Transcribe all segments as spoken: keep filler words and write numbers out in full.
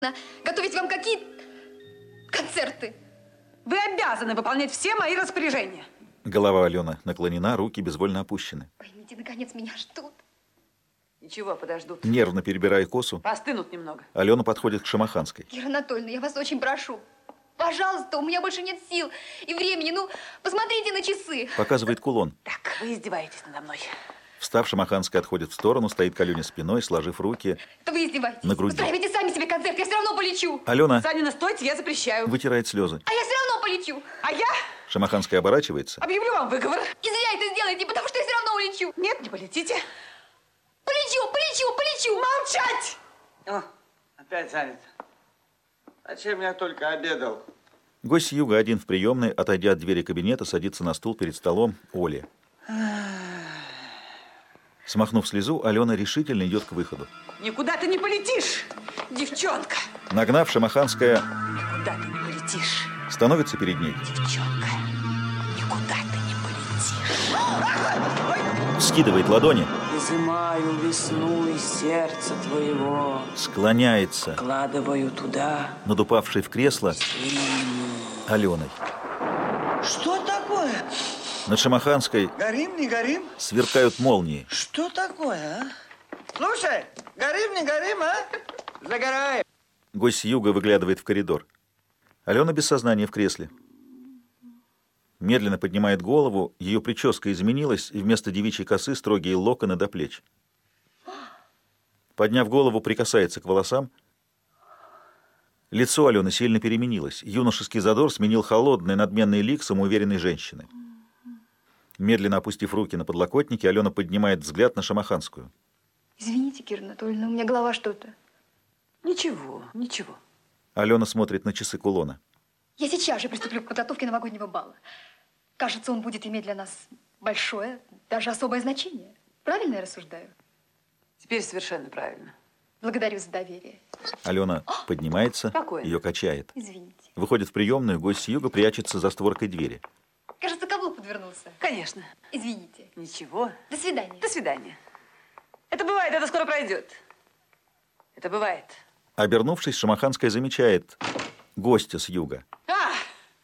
готовить вам какие концерты? Вы обязаны выполнять все мои распоряжения. Голова Алены наклонена, руки безвольно опущены. Поймите, наконец, меня ждут. Ничего, подождут. Нервно перебирая косу, Постынут немного. Алена подходит к Шамаханской. Кира Анатольевна, я вас очень прошу. Пожалуйста, у меня больше нет сил и времени. Ну, посмотрите на часы. Показывает кулон. Так, вы издеваетесь надо мной. Встав, Шамаханская отходит в сторону, стоит к Алене спиной, сложив руки Это вы издеваетесь. на груди. Устраивайте сами себе концерт, я все равно полечу. Алена Санина, стойте, я запрещаю. вытирает слезы. А я все равно полечу. А я Шамаханская оборачивается. объявлю вам выговор. И зря это сделаете, потому что я все равно улечу. Нет, не полетите. Полечу, полечу, полечу. Молчать! О, опять занят. Зачем я только обедал? Гость с юга один в приемной, отойдя от двери кабинета, садится на стул перед столом Оли. Смахнув слезу, Алена решительно идет к выходу. Никуда ты не полетишь, девчонка. Нагнав, Шамаханская Никуда ты не полетишь, становится перед ней. девчонка. Никуда ты не полетишь. Скидывает ладони, Изымаю весну из сердца твоего, склоняется вкладываю туда над упавшей в кресло Аленой. Что такое? Над Шамаханской Горим, не горим? сверкают молнии. Что такое, а? Слушай, горим, не горим, а? Загораем. Гость с юга выглядывает в коридор. Алена без сознания в кресле. Медленно поднимает голову, ее прическа изменилась, и вместо девичьей косы строгие локоны до плеч. Подняв голову, прикасается к волосам. Лицо Алены сильно переменилось. Юношеский задор сменил холодный, надменный лик самоуверенной женщины. Медленно опустив руки на подлокотники, Алена поднимает взгляд на Шамаханскую. Извините, Кира Анатольевна, у меня голова что-то. Ничего, ничего. Алена смотрит на часы кулона. Я сейчас же приступлю к подготовке новогоднего бала. Кажется, он будет иметь для нас большое, даже особое значение. Правильно я рассуждаю? Теперь совершенно правильно. Благодарю за доверие. Алена поднимается, Спокойно. ее качает. Извините. Выходит в приемную, гость с юга прячется за створкой двери. Кажется, каблук подвернулся. Конечно. Извините. Ничего. До свидания. До свидания. Это бывает, это скоро пройдет. Это бывает. Обернувшись, Шамаханская замечает гостя с юга. А!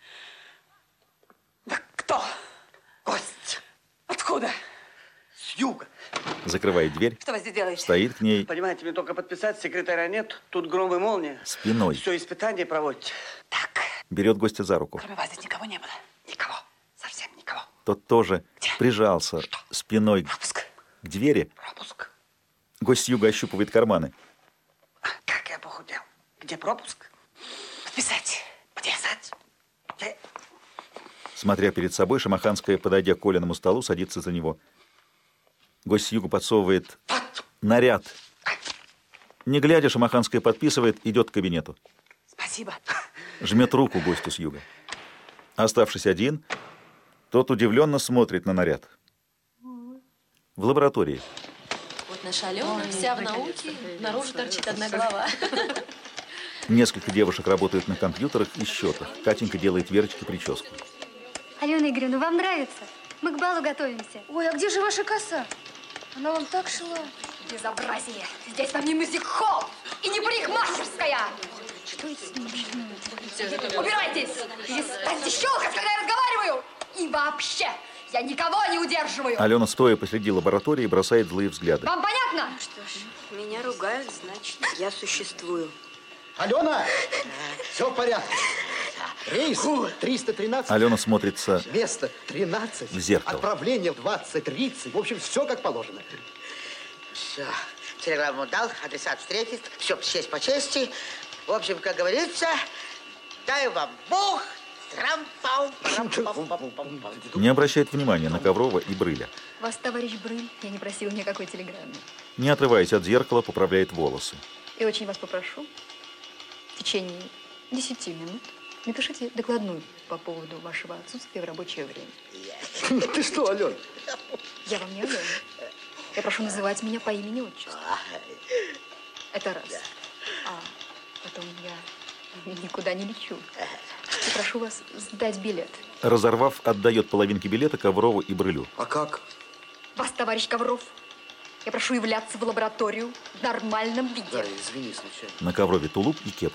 Да кто? Гость. Откуда? С юга. Закрывает дверь, Что вы здесь делаете? стоит к ней Понимаете, мне только подписать, секретаря нет. Тут гром и молния. спиной. Все испытания проводите. Так, Берет гостя за руку. кроме вас здесь никого не было. Никого. Совсем никого. Тот тоже Где? прижался спиной Пропуск. к двери. Пропуск. Гость с юга ощупывает карманы. А, как я похудел. Где пропуск? Подписать. Подписать. Где? Смотря перед собой, Шамаханская, подойдя к Колиному столу, садится за него. Гость с юга подсовывает наряд. Не глядя, Шамаханская подписывает, идет к кабинету. Спасибо. Жмет руку гостю с юга. Оставшись один, тот удивленно смотрит на наряд. В лаборатории. Вот наша Алена, вся в науке, наружу торчит одна голова. Несколько девушек работают на компьютерах и счетах. Катенька делает Верочке прическу. Алена Игоревна, вам нравится? Мы к балу готовимся. Ой, а где же ваша коса? Она вам так шла. Безобразие. Здесь вам не мюзик-холл и не парикмахерская. Что это с ним? Убирайтесь! Перестаньте щелкать, когда я разговариваю! И вообще, я никого не удерживаю! Алена, стоя посреди лаборатории, бросает злые взгляды. Вам понятно? Что ж, меня ругают, значит, я существую. Алена, все в порядке. Рейс триста тринадцать. Алена смотрится Место тринадцать. в зеркало. Отправление в двадцать тридцать. В общем, все как положено. Все. Телеграмму дал, адресат встретит. Все, честь по чести. В общем, как говорится, дай вам Бог. Не обращает внимания на Коврова и Брыля. Вас, товарищ Брыль, я не просила никакой телеграммы. Не отрываясь от зеркала, поправляет волосы. И очень вас попрошу, в течение десяти минут напишите докладную по поводу вашего отсутствия в рабочее время. Ты что, Ален? Я вам не Алена. Я прошу называть меня по имени-отчеству. Это раз. А потом я никуда не лечу. И прошу вас сдать билет. Разорвав, отдает половинки билета Коврову и Брылю. А как? Вас, товарищ Ковров, Я прошу являться в лабораторию в нормальном виде. Да, извини, случайно. На коврове тулуп и кепка.